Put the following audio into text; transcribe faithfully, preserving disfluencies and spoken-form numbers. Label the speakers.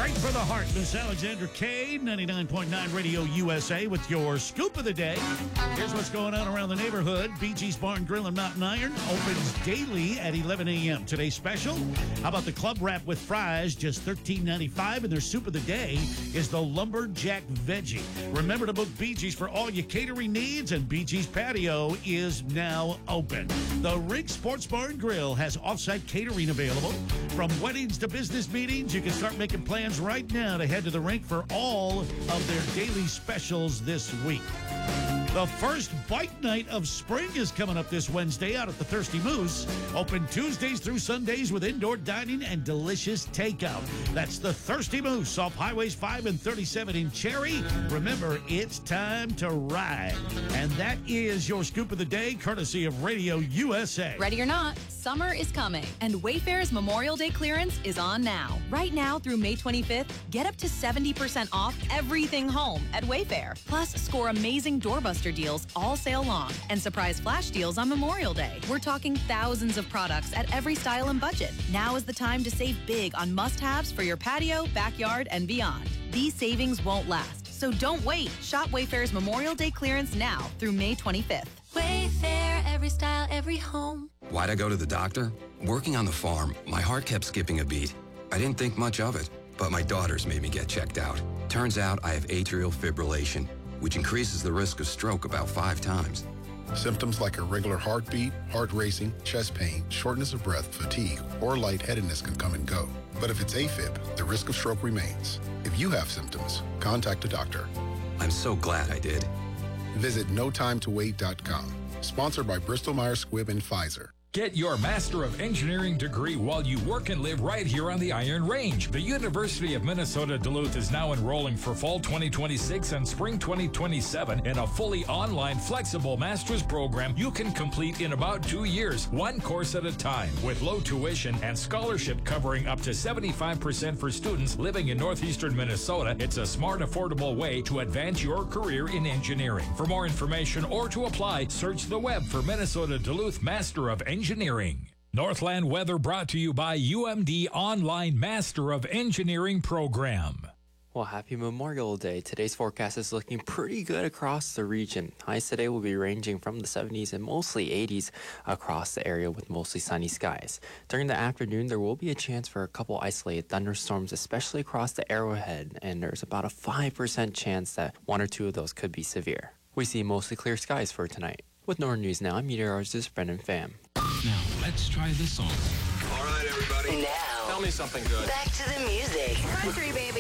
Speaker 1: Right for the heart, Miss Alexandra Kane, ninety-nine point nine Radio U S A with your scoop of the day. Here's what's going on around the neighborhood. Bee Gees Bar and Grill in Mountain Iron opens daily at eleven a.m. Today's special, how about the club wrap with fries, just thirteen ninety-five, and their soup of the day is the Lumberjack Veggie. Remember to book Bee Gees for all your catering needs, and Bee Gees Patio is now open. The Rig Sports Bar and Grill has off-site catering available. From weddings to business meetings, you can start making plans right now to head to the rink for all of their daily specials this week. The first bike night of spring is coming up this Wednesday out at the Thirsty Moose. Open Tuesdays through Sundays with indoor dining and delicious takeout. That's the Thirsty Moose off Highways five and thirty-seven in Cherry. Remember, it's time to ride. And that is your scoop of the day, courtesy of Radio U S A.
Speaker 2: Ready or not, summer is coming, and Wayfair's Memorial Day clearance is on now. Right now through May twenty-fifth, get up to seventy percent off everything home at Wayfair. Plus, score amazing doorbuster deals all sale long and surprise flash deals on Memorial Day. We're talking thousands of products at every style and budget. Now is the time to save big on must-haves for your patio, backyard, and beyond. These savings won't last, so don't wait. Shop Wayfair's Memorial Day clearance now through May twenty-fifth.
Speaker 3: Wayfair, every style, every home.
Speaker 4: Why'd I go to the doctor? Working on the farm, my heart kept skipping a beat. I didn't think much of it, but my daughters made me get checked out. Turns out I have atrial fibrillation, which increases the risk of stroke about five times.
Speaker 5: Symptoms like irregular heartbeat, heart racing, chest pain, shortness of breath, fatigue, or lightheadedness can come and go. But if it's AFib, the risk of stroke remains. If you have symptoms, contact a doctor.
Speaker 4: I'm so glad I did.
Speaker 5: Visit no time to wait dot com. Sponsored by Bristol Myers Squibb and Pfizer.
Speaker 6: Get your Master of Engineering degree while you work and live right here on the Iron Range. The University of Minnesota Duluth is now enrolling for fall twenty twenty-six and spring twenty twenty-seven in a fully online, flexible master's program you can complete in about two years, one course at a time, with low tuition and scholarship covering up to seventy-five percent for students living in northeastern Minnesota. It's a smart, affordable way to advance your career in engineering. For more information or to apply, search the web for Minnesota Duluth Master of Engineering. Engineering. Northland weather brought to you by U M D Online Master of Engineering Program.
Speaker 7: Well, happy Memorial Day. Today's forecast is looking pretty good across the region. Highs today will be ranging from the seventies and mostly eighties across the area with mostly sunny skies. During the afternoon, there will be a chance for a couple isolated thunderstorms, especially across the Arrowhead, and there's about a five percent chance that one or two of those could be severe. We see mostly clear skies for tonight. With Northern News Now, I'm meteorologist Brendan Pham.
Speaker 8: Now, let's try this song.
Speaker 9: All right, everybody.
Speaker 10: Now,
Speaker 9: tell me something good.
Speaker 10: Back to the music.
Speaker 11: Country, baby.